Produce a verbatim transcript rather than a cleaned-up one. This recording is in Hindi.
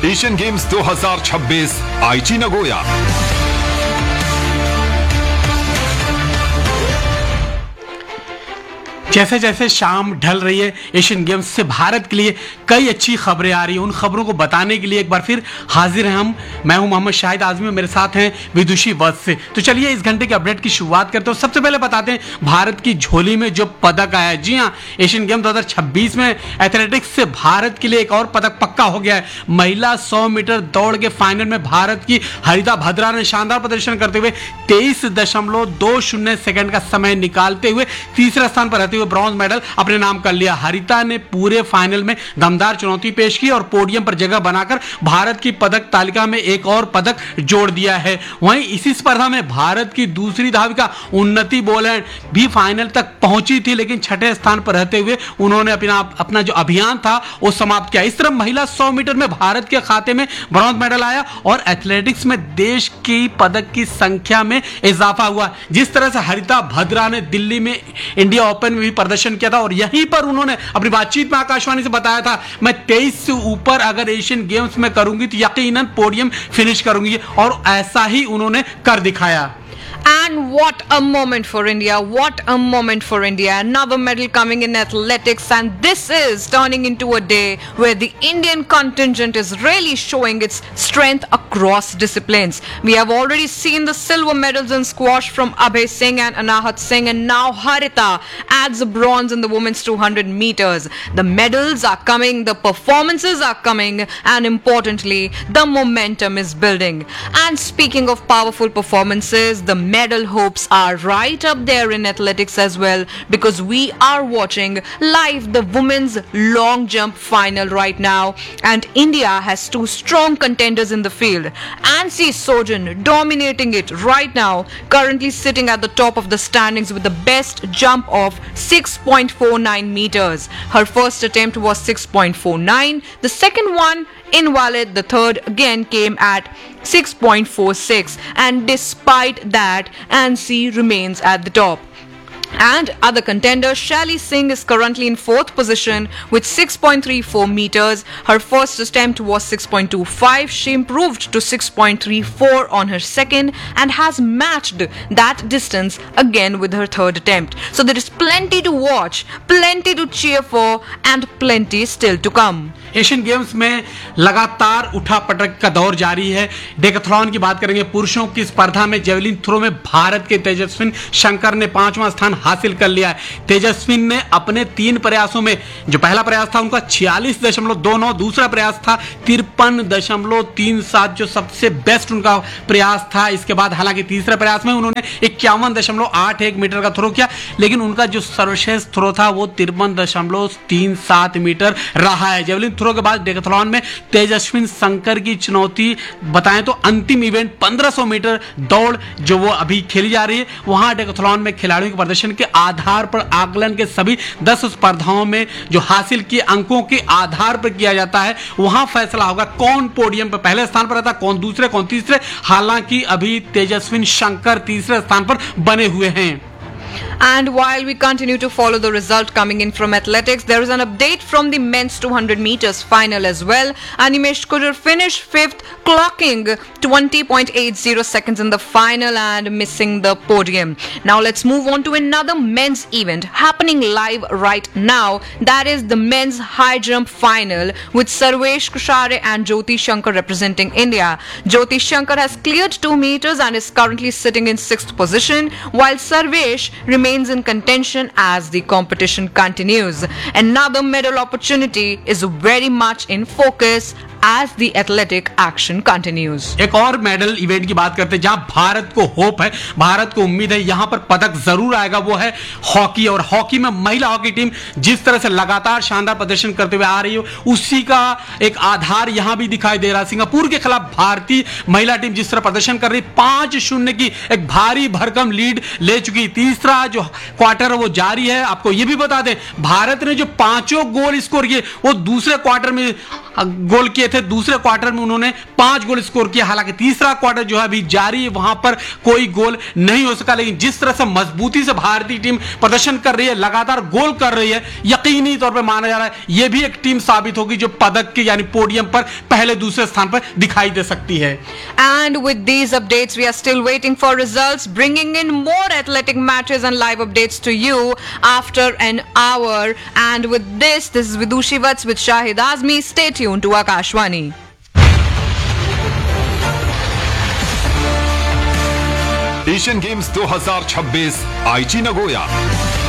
एशियन गेम्स दो हज़ार छब्बीस आईची नगोया। जैसे जैसे शाम ढल रही है, एशियन गेम्स से भारत के लिए कई अच्छी खबरें आ रही हैं। उन खबरों को बताने के लिए एक बार फिर हाजिर हैं हम। मैं हूं मोहम्मद शाहिद आजमी, मेरे साथ हैं विदुषी वत्स से। तो चलिए इस घंटे के अपडेट की शुरुआत करते हैं। सबसे पहले बताते हैं भारत की झोली में जो पदक आया है। जी हाँ, एशियन गेम दो हज़ार छब्बीस में एथलेटिक्स से भारत के लिए एक और पदक पक्का हो गया है। महिला सौ मीटर दौड़ के फाइनल में भारत की हरिता भद्रा ने शानदार प्रदर्शन करते हुए तेईस दशमलव दो शून्य सेकंड का समय निकालते हुए तीसरे स्थान पर रहते हुए ब्रॉन्ज मेडल अपने नाम कर लिया। हरिता ने पूरे फाइनल में दमदार चुनौती पेश की और पोडियम पर जगह बनाकर भारत की पदक तालिका में एक और पदक जोड़ दिया है। वहीं इसी स्पर्धा में भारत की दूसरी धाविका उन्नति बोलैंड भी फाइनल तक पहुंची थी, लेकिन छठे स्थान पर रहते हुए उन्होंने अपना अपना जो अभियान था वो समाप्त किया। इस तरह महिला सौ मीटर में भारत के खाते में ब्रॉन्ज मेडल आया और एथलेटिक्स में देश की पदक की संख्या में इजाफा हुआ। जिस तरह से हरिता भद्रा ने दिल्ली में इंडिया ओपन में भी प्रदर्शन किया था और यहीं पर उन्होंने अपनी बातचीत में आकाशवाणी से बताया था, मैं तेईस से ऊपर अगर एशियन गेम्स में करूंगी तो यकीनन पोडियम फिनिश करूंगी, और ऐसा ही उन्होंने कर दिखाया। And what a moment for India. What a moment for India. Another medal coming in athletics, and this is turning into a day where the Indian contingent is really showing its strength across disciplines. We have already seen the silver medals in squash from Abhay Singh and Anahat Singh, and now Harita adds a bronze in the women's two hundred meters. The medals are coming, the performances are coming, and importantly, the momentum is building. And speaking of powerful performances, the medal hopes are right up there in athletics as well, because we are watching live the women's long jump final right now, and India has two strong contenders in the field. Ansi Sojan dominating it right now, currently sitting at the top of the standings with the best jump of six point four nine meters. Her first attempt was six point four nine, the second one invalid, the third again came at six point four six, and despite that, Ansi remains at the top. And other contender Shalini Singh is currently in fourth position with six point three four meters. Her first attempt was six point two five. She improved to six point three four on her second and has matched that distance again with her third attempt. So there is plenty to watch, plenty to cheer for, and plenty still to come. Asian games में लगातार उठा पटक का दौर जारी है। डेकाथलॉन की बात करेंगे। पुरुषों की स्पर्धा में जेवलिन थ्रो में भारत के तेजस्विन शंकर ने पांचवां स्थान हासिल कर लिया है। तेजस्विन ने अपने तीन प्रयासों में, जो पहला प्रयास था उनका छियालीस दशमलव दो नौ, दूसरा प्रयास था तिरपन दशमलव तीन सात, जो सबसे बेस्ट उनका प्रयास था। इसके बाद हालांकि तीसरे प्रयास में उन्होंने इक्यावन दशमलव आठ एक मीटर का थ्रो किया, लेकिन उनका जो सर्वश्रेष्ठ थ्रो था वो तिरपन दशमलव तीन सात मीटर रहा है। जेवलिन थ्रो के बाद डेकाथलॉन में तेजस्विन शंकर की चुनौती बताएं तो अंतिम इवेंट पंद्रह सौ मीटर दौड़ जो वो अभी खेली जा रही है, वहां डेकाथलॉन में खिलाड़ियों के प्रदर्शन के आधार पर आकलन के सभी दस स्पर्धाओं में जो हासिल किए अंकों के आधार पर किया जाता है, वहां फैसला होगा कौन पोडियम पर पहले स्थान पर रहता है, कौन दूसरे, कौन तीसरे। हालांकि अभी तेजस्विन शंकर तीसरे स्थान पर बने हुए हैं। And while we continue to follow the result coming in from athletics, there is an update from the men's two hundred meters final as well. Animesh Kudur finished fifth, clocking twenty point eight zero seconds in the final and missing the podium. Now let's move on to another men's event happening live right now. That is the men's high jump final with Sarvesh Kushare and Jyoti Shankar representing India. Jyoti Shankar has cleared two meters and is currently sitting in sixth position, while Sarvesh remains in contention as the competition continues. Another medal opportunity is very much in focus as the athletic action continues. एक और मेडल इवेंट की बात करते हैं जहां भारत को होप है, भारत को उम्मीद है यहां पर पदक जरूर आएगा, वो है हॉकी। और हॉकी में महिला हॉकी टीम जिस तरह से लगातार शानदार प्रदर्शन करते हुए आ रही है, उसी का एक आधार यहां भी दिखाई दे रहा है। सिंगापुर के खिलाफ भारतीय महिला टीम जिस तरह प्रदर्शन कर रही, पांच शून्य की एक भारी भरकम लीड ले चुकी। तीसरा जो क्वार्टर है वो जारी है। आपको यह भी बता दें, भारत ने जो पांचों गोल स्कोर किए वो दूसरे क्वार्टर में गोल किए थे। दूसरे क्वार्टर में उन्होंने पांच गोल स्कोर किया। हालांकि तीसरा क्वार्टर जो है अभी जारी है, वहां पर कोई गोल नहीं हो सका। लेकिन जिस तरह से मजबूती से भारतीय टीम प्रदर्शन कर रही है, लगातार गोल कर रही है, यकीनी तौर पर माना जा रहा है यह भी एक टीम साबित होगी जो पदक के यानी पोडियम पर पहले दूसरे स्थान पर दिखाई दे सकती है। And with these updates, we are still waiting for results, bringing in more athletic matches and live updates to you after an hour. And with this, this is Vidushi Vats with Shahid Azmi. Stay tuned to Akashwani. Asian games दो हज़ार छब्बीस आईची नगोया।